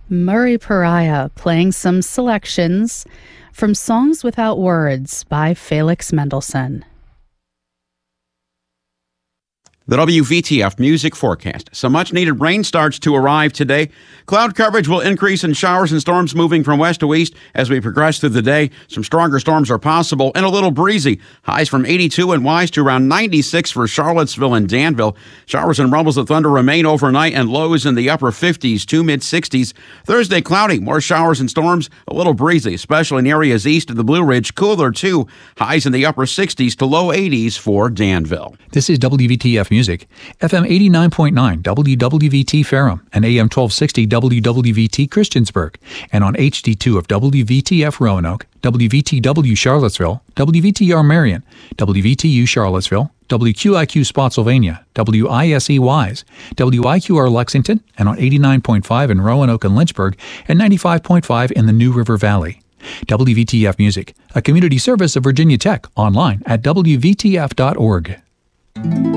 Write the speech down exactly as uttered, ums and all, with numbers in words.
Murray Pariah playing some selections from Songs Without Words by Felix Mendelssohn. The W V T F Music Forecast. Some much-needed rain starts to arrive today. Cloud coverage will increase in showers and storms moving from west to east as we progress through the day. Some stronger storms are possible and a little breezy. Highs from eighty-two in Wise to around ninety-six for Charlottesville and Danville. Showers and rumbles of thunder remain overnight and lows in the upper fifties to mid-sixties. Thursday, cloudy, more showers and storms, a little breezy, especially in areas east of the Blue Ridge. Cooler, too. Highs in the upper sixties to low eighties for Danville. This is W V T F Music, F M eighty-nine point nine W W V T Ferrum and A M twelve sixty W W V T Christiansburg, and on H D two of W V T F Roanoke, W V T W Charlottesville, W V T R Marion, W V T U Charlottesville, W Q I Q Spotsylvania, W I S E Wise, W I Q R Lexington, and on eighty-nine point five in Roanoke and Lynchburg, and ninety-five point five in the New River Valley. W V T F Music, a community service of Virginia Tech, online at W V T F dot org.